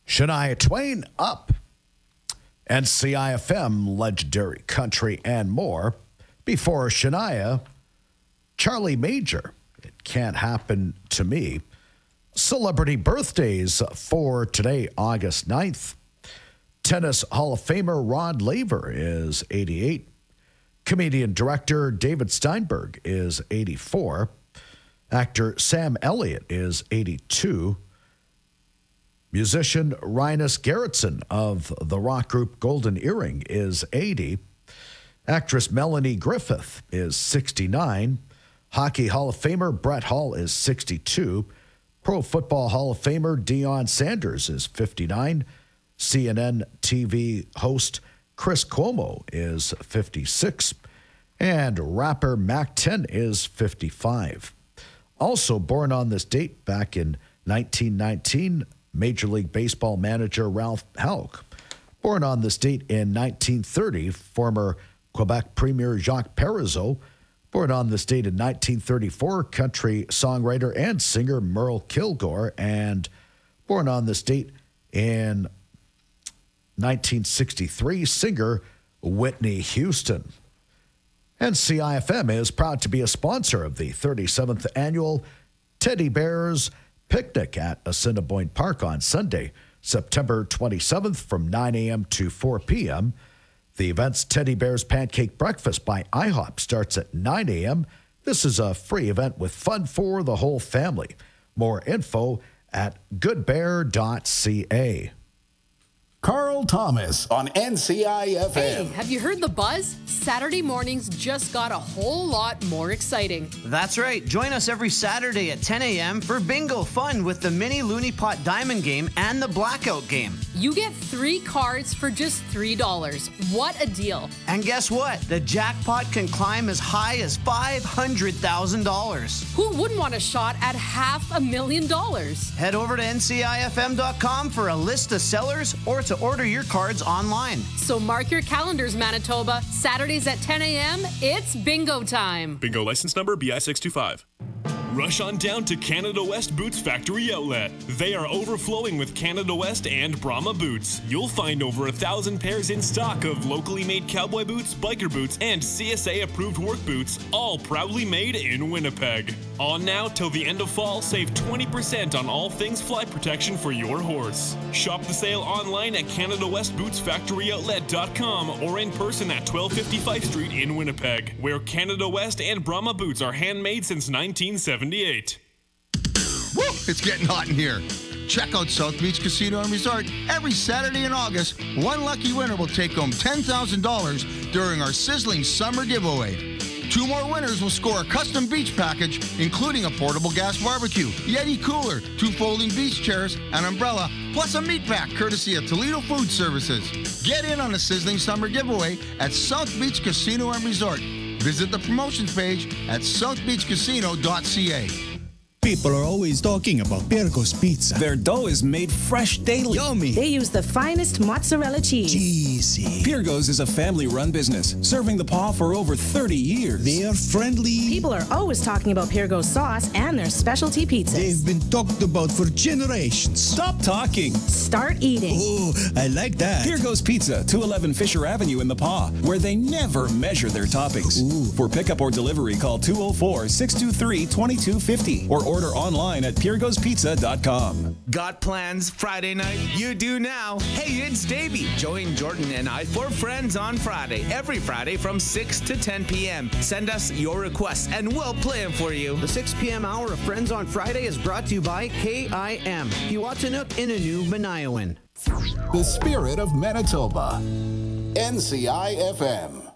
Shania Twain, Up. NCIFM, Legendary Country, and more. Before Shania, Charlie Major, It Can't Happen to Me. Celebrity birthdays for today, August 9th. Tennis Hall of Famer Rod Laver is 88. Comedian director David Steinberg is 84. Actor Sam Elliott is 82. Musician Rhinus Gerritsen of the rock group Golden Earring is 80. Actress Melanie Griffith is 69. Hockey Hall of Famer Brett Hull is 62. Pro Football Hall of Famer Deion Sanders is 59. CNN TV host Chris Cuomo is 56. And rapper Mac 10 is 55. Also born on this date back in 1919, Major League Baseball manager Ralph Houck. Born on this date in 1930, former Quebec Premier Jacques Parizeau. Born on this date in 1934, country songwriter and singer Merle Kilgore. And born on this date in 1963, singer Whitney Houston. NCIFM is proud to be a sponsor of the 37th annual Teddy Bears Picnic at Assiniboine Park on Sunday, September 27th from 9 a.m. to 4 p.m. The event's Teddy Bears Pancake Breakfast by IHOP starts at 9 a.m. This is a free event with fun for the whole family. More info at goodbear.ca. Carl Thomas on NCIFM. Hey, have you heard the buzz? Saturday mornings just got a whole lot more exciting. That's right. Join us every Saturday at 10 a.m. for bingo fun with the mini Looney Pot Diamond game and the Blackout game. You get 3 cards for just $3. What a deal. And guess what? The jackpot can climb as high as $500,000. Who wouldn't want a shot at $500,000? Head over to ncifm.com for a list of sellers or to order your cards online. So mark your calendars, Manitoba. Saturdays at 10 a.m., it's bingo time. Bingo license number BI625. Rush on down to Canada West Boots Factory Outlet. They are overflowing with Canada West and Brahma boots. You'll find over 1,000 pairs in stock of locally made cowboy boots, biker boots, and CSA-approved work boots, all proudly made in Winnipeg. On now till the end of fall, save 20% on all things fly protection for your horse. Shop the sale online at CanadaWestBootsFactoryOutlet.com or in person at 1255 Street in Winnipeg, where Canada West and Brahma boots are handmade since 1978. Woo! It's getting hot in here. Check out South Beach Casino and Resort. Every Saturday in August, one lucky winner will take home $10,000 during our sizzling summer giveaway. 2 more winners will score a custom beach package, including a portable gas barbecue, Yeti cooler, 2 folding beach chairs, an umbrella, plus a meat pack courtesy of Toledo Food Services. Get in on the sizzling summer giveaway at South Beach Casino and Resort. Visit the promotions page at southbeachcasino.ca. People are always talking about Pirco's Pizza. Their dough is made fresh daily. Yummy. They use the finest mozzarella cheese. Cheesy. Pirco's is a family-run business, serving the paw for over 30 years. They are friendly. People are always talking about Pirco's sauce and their specialty pizzas. They've been talked about for generations. Stop talking. Start eating. Oh, I like that. Pirco's Pizza, 211 Fisher Avenue in the Paw, where they never measure their toppings. Ooh. For pickup or delivery, call 204-623-2250 or order online at PureGhostPizza.com. Got plans Friday night? You do now. Hey, it's Davey. Join Jordan and I for Friends on Friday. Every Friday from 6 to 10 p.m. Send us your requests and we'll play them for you. The 6 p.m. hour of Friends on Friday is brought to you by KIM, Kiwatanuk Inanu Manayawan. The spirit of Manitoba. NCIFM.